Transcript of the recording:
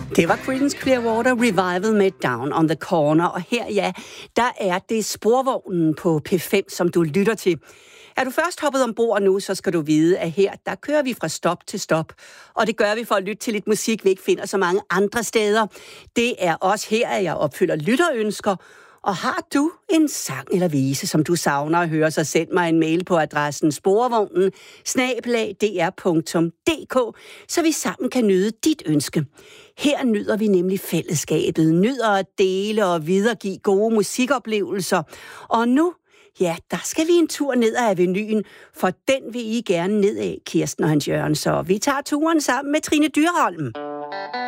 Det var Creedence Clearwater Revival med Down on the Corner, og her, ja, der er det Sporvognen på P5, som du lytter til. Er du først hoppet ombord nu, så skal du vide, at her, der kører vi fra stop til stop. Og det gør vi for at lytte til lidt musik, vi ikke finder så mange andre steder. Det er også her, at jeg opfylder lytterønsker. Og har du en sang eller vise, som du savner at høre, så send mig en mail på adressen sporvognen@dr.dk, så vi sammen kan nyde dit ønske. Her nyder vi nemlig fællesskabet, nyder at dele og videregive gode musikoplevelser. Og nu, ja, der skal vi en tur ned ad Avenyen, for den vil I gerne ned af, Kirsten og Hans Jørgen. Så vi tager turen sammen med Trine Dyrholm.